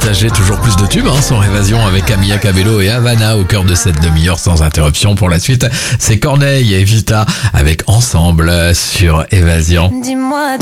partager toujours plus de tubes sur Évasion avec Camilla Cabello et Havana au cœur de cette demi-heure sans interruption. Pour la suite, c'est Corneille et Vita avec Ensemble sur Évasion. Dis-moi.